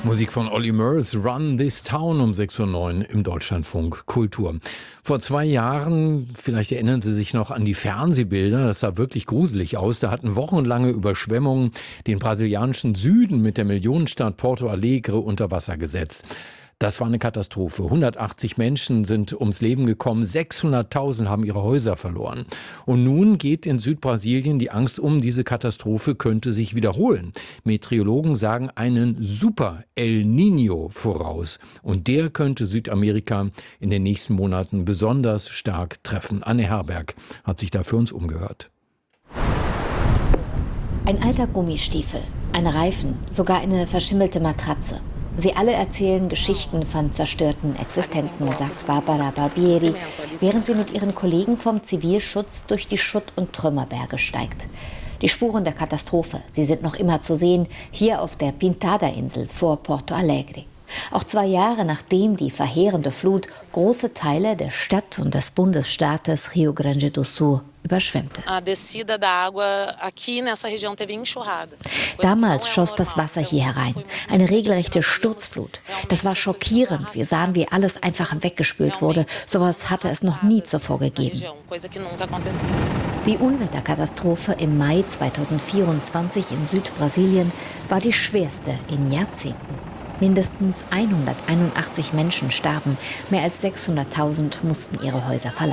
Musik von Olly Murs, Run This Town um 6:09 Uhr im Deutschlandfunk Kultur. Vor 2 Jahren, vielleicht erinnern Sie sich noch an die Fernsehbilder, das sah wirklich gruselig aus. Da hatten wochenlange Überschwemmungen den brasilianischen Süden mit der Millionenstadt Porto Alegre unter Wasser gesetzt. Das war eine Katastrophe. 180 Menschen sind ums Leben gekommen, 600.000 haben ihre Häuser verloren. Und nun geht in Südbrasilien die Angst um, diese Katastrophe könnte sich wiederholen. Meteorologen sagen einen Super El Niño voraus. Und der könnte Südamerika in den nächsten Monaten besonders stark treffen. Anne Herberg hat sich da für uns umgehört. Ein alter Gummistiefel, ein Reifen, sogar eine verschimmelte Matratze. Sie alle erzählen Geschichten von zerstörten Existenzen, sagt Barbara Barbieri, während sie mit ihren Kollegen vom Zivilschutz durch die Schutt- und Trümmerberge steigt. Die Spuren der Katastrophe, sie sind noch immer zu sehen, hier auf der Pintada-Insel vor Porto Alegre. Auch 2 Jahre nachdem die verheerende Flut große Teile der Stadt und des Bundesstaates Rio Grande do Sul überschwemmte. Damals schoss das Wasser hier herein, eine regelrechte Sturzflut. Das war schockierend. Wir sahen, wie alles einfach weggespült wurde. Sowas hatte es noch nie zuvor gegeben. Die Unwetterkatastrophe im Mai 2024 in Südbrasilien war die schwerste in Jahrzehnten. Mindestens 181 Menschen starben, mehr als 600.000 mussten ihre Häuser verlassen.